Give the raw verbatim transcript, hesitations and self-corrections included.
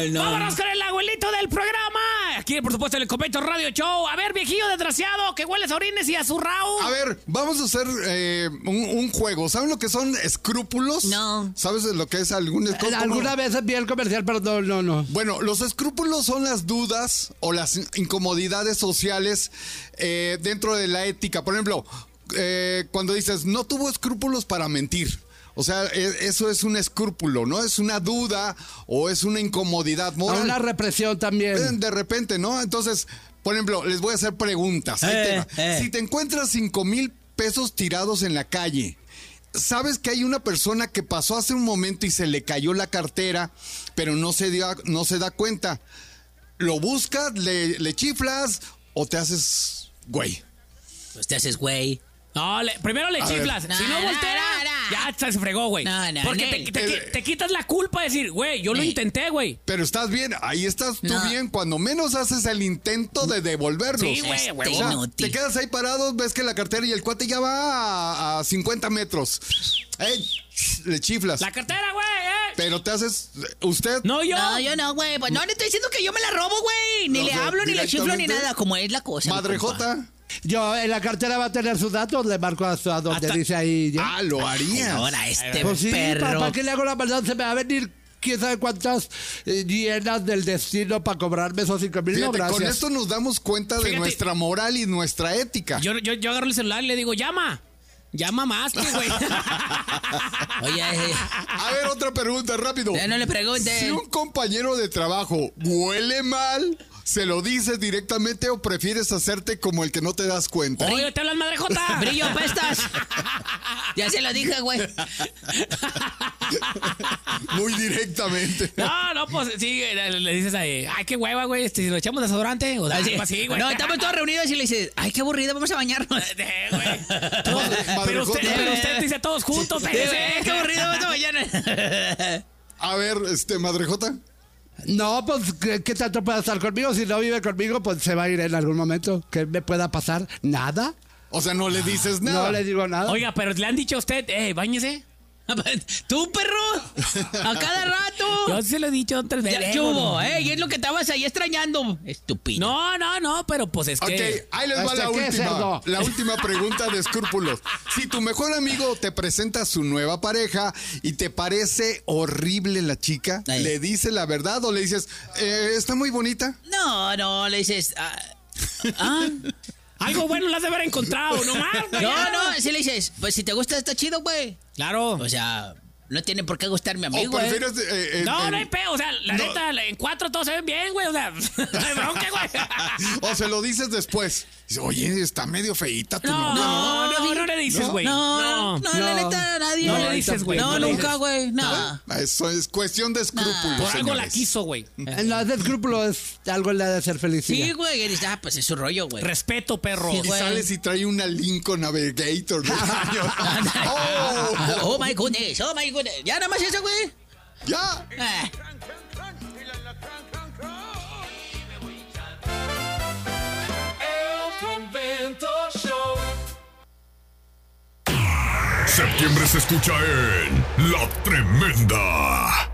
No. Vámonos con el abuelito del programa. Aquí, por supuesto, en el Convento Radio Show. A ver, viejillo desgraciado, que hueles a orines y a zurrao. A ver, vamos a hacer eh, un, un juego. ¿Saben lo que son escrúpulos? No. ¿Sabes lo que es algún escrúpulo? Alguna vez vi el comercial, pero no, no, no. Bueno, los escrúpulos son las dudas o las incomodidades sociales eh, dentro de la ética. Por ejemplo, eh, cuando dices, no tuvo escrúpulos para mentir. O sea, eso es un escrúpulo, ¿no? Es una duda o es una incomodidad moral. Una represión también. De repente, ¿no? Entonces, por ejemplo, les voy a hacer preguntas. Ahí te va. eh. Si te encuentras cinco mil pesos tirados en la calle, sabes que hay una persona que pasó hace un momento y se le cayó la cartera, pero no se, dio, no se da cuenta. ¿Lo buscas, le, le chiflas o te haces güey? Pues te haces güey. No, le, primero le A chiflas. ver. Si no No, voltea, no, no. ya se fregó, güey. No, no, Porque Nel. te, te, te, te quitas la culpa de decir, güey, yo lo Nel. intenté, güey. Pero estás bien, ahí estás tú No. bien. Cuando menos haces el intento de devolverlos. Sí, güey, Este güey. O sea, inútil. te quedas ahí parado, ves que la cartera y el cuate ya va a, a cincuenta metros. Ey, le chiflas. La cartera, güey, eh. Pero te haces... ¿Usted? No, yo. No, yo no, güey. Pues no le estoy diciendo que yo me la robo, güey. Ni No, le o sea, hablo, ni le chiflo, ni directamente. nada. Como es la cosa. mi Madre compa. Jota. Yo, en la cartera va a tener sus datos, le marco a, a donde Hasta- dice ahí. ¿ya? Ah, lo harías. Ahora este Pues sí, perro. ¿para, ¿para qué le hago la maldad? Se me va a venir quién sabe cuántas eh, hienas del destino para cobrarme esos cinco mil. No, Fíjate, gracias. con esto nos damos cuenta de Fíjate. nuestra moral y nuestra ética. Yo, yo, yo agarro el celular y le digo, llama. Llama más que, güey. Oye, eh, A ver, otra pregunta, rápido. ya no le pregunte. Si un compañero de trabajo huele mal, ¿se lo dices directamente o prefieres hacerte como el que no te das cuenta? Oye, te hablas, madre Jota. Brillo, apestas. Ya se lo dije, güey. Muy directamente. No, no, pues sí, le, le dices ahí, ay, qué hueva, güey, este, si lo echamos desodorante o Así, algo así, güey. no, estamos todos reunidos y le dices, ay, qué aburrido, vamos a bañarnos. Eh, güey. Todos- Madre pero, usted, Jota. pero usted dice todos juntos, Sí, espérese. güey, qué aburrido, vamos a bañarnos. A ver, este, Madre Jota. No, pues, ¿qué, qué tanto puede estar conmigo? Si no vive conmigo, pues se va a ir en algún momento. ¿Qué me pueda pasar? ¿Nada? O sea, no le dices nada. No le digo nada. Oiga, pero le han dicho a usted, eh, báñese. ¿Tú, perro? A cada rato. Yo sí le he dicho tres veces. Ya, ¿qué hubo, eh? Y es lo que estabas ahí extrañando. Estúpido. No, no, no, pero pues es Ok, que... ahí les va ¿Hasta la qué, última. cerdo? La última pregunta de escrúpulos. Si tu mejor amigo te presenta a su nueva pareja y te parece horrible la chica, Ay. ¿le dices la verdad o le dices, eh, está muy bonita? No, no, le dices. Ah, ah. Algo bueno le has de haber encontrado, no más, güey. No, no, si le dices, pues si te gusta, está chido, güey. Claro. O sea, no tiene por qué gustarme a mí, ¿O güey. prefieres... eh, eh, No, eh, no hay peo, o sea, la no. neta, en cuatro todos se ven bien, güey, o sea, no hay bronca, güey. O se lo dices después. Dice, oye, está medio feíta tu No, novia, no, no, no le dices, güey. No, no, No. la No. neta, nadie. No le dices, güey, No, no le nunca, dices. güey. No. Eso es cuestión de escrúpulos, Por algo la señores. quiso, güey. Eh, No, ese escrúpulo es algo le ha de ser felicidad. Sí, güey. Y dices, ah, pues es su rollo, güey. Respeto, perro. Sí, Y güey. sales y trae una Lincoln Navigator del año. ¡Oh! Oh my goodness, oh my goodness. Ya nada más eso, güey. ¡Ya! Ah. Septiembre se escucha en La Tremenda.